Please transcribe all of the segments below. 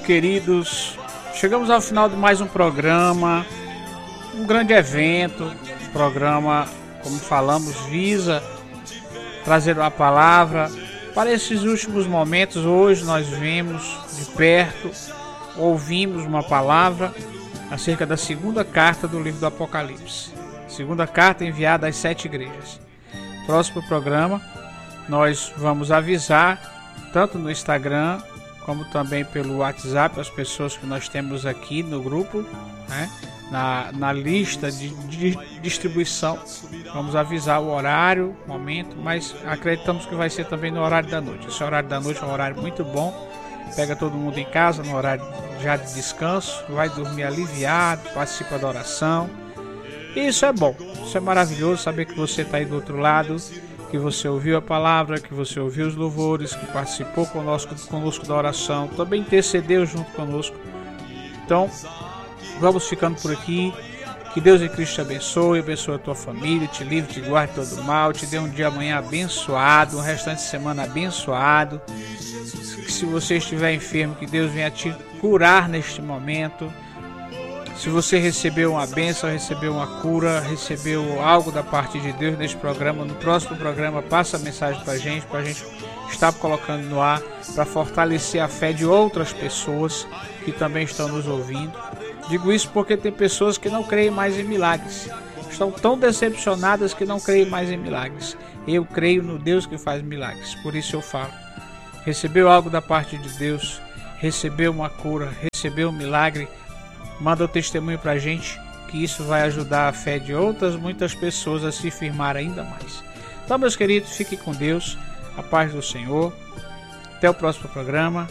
Queridos, chegamos ao final de mais um programa, um grande evento. O programa, como falamos, visa trazer a palavra para esses últimos momentos. Hoje nós vemos de perto, ouvimos uma palavra acerca da segunda carta do livro do Apocalipse, segunda carta enviada às 7 igrejas. Próximo programa nós vamos avisar tanto no Instagram como também pelo WhatsApp as pessoas que nós temos aqui no grupo, né? Na lista de distribuição. Vamos avisar o horário, momento, mas acreditamos que vai ser também no horário da noite. Esse horário da noite é um horário muito bom, pega todo mundo em casa no horário já de descanso, vai dormir aliviado, participa da oração. E isso é bom, isso é maravilhoso, saber que você está aí do outro lado, que você ouviu a palavra, que você ouviu os louvores, que participou conosco da oração, também intercedeu junto conosco. Então, vamos ficando por aqui. Que Deus em Cristo te abençoe a tua família, te livre, te guarde de todo mal, te dê um dia amanhã abençoado, um restante de semana abençoado. Que se você estiver enfermo, que Deus venha te curar neste momento. Se você recebeu uma bênção, recebeu uma cura, recebeu algo da parte de Deus neste programa, no próximo programa passa a mensagem para a gente estar colocando no ar, para fortalecer a fé de outras pessoas que também estão nos ouvindo. Digo isso porque tem pessoas que não creem mais em milagres, estão tão decepcionadas que não creem mais em milagres. Eu creio no Deus que faz milagres, por isso eu falo. Recebeu algo da parte de Deus, recebeu uma cura, recebeu um milagre, manda o testemunho pra gente, que isso vai ajudar a fé de muitas pessoas a se firmar ainda mais. Então, meus queridos, fiquem com Deus, a paz do Senhor, até o próximo programa.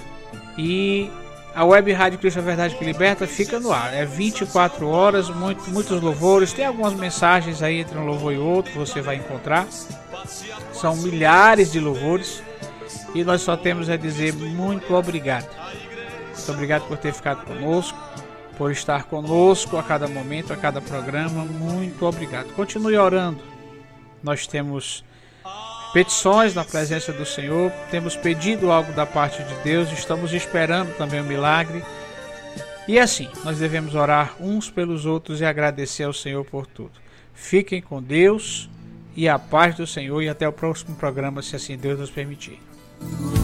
E a Web Rádio Cristo a Verdade que Liberta fica no ar, é 24 horas, muitos louvores, tem algumas mensagens aí entre um louvor e outro, você vai encontrar, são milhares de louvores, e nós só temos a dizer muito obrigado. Muito obrigado por ter ficado conosco, por estar conosco a cada momento, a cada programa. Muito obrigado. Continue orando. Nós temos petições na presença do Senhor, temos pedido algo da parte de Deus, estamos esperando também um milagre. E assim, nós devemos orar uns pelos outros e agradecer ao Senhor por tudo. Fiquem com Deus e a paz do Senhor, e até o próximo programa, se assim Deus nos permitir.